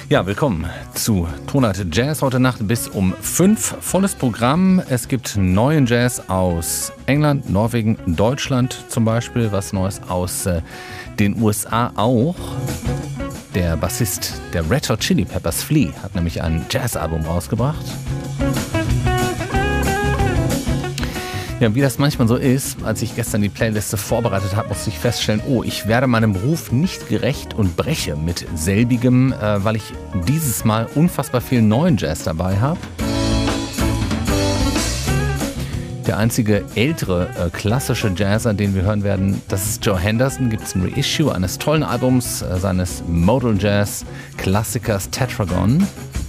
Ja, willkommen zu Tonart Jazz heute Nacht bis um 5. Volles Programm. Es gibt neuen Jazz aus England, Norwegen, Deutschland zum Beispiel. Was Neues aus den USA auch. Der Bassist der Red Hot Chili Peppers, Flea, hat nämlich ein Jazzalbum rausgebracht. Ja, wie das manchmal so ist, als ich gestern die Playliste vorbereitet habe, musste ich feststellen, ich werde meinem Beruf nicht gerecht und breche mit selbigem, weil ich dieses Mal unfassbar viel neuen Jazz dabei habe. Der einzige ältere klassische Jazzer, den wir hören werden, das ist Joe Henderson. Gibt es ein Reissue eines tollen Albums seines Modal Jazz Klassikers Tetragon.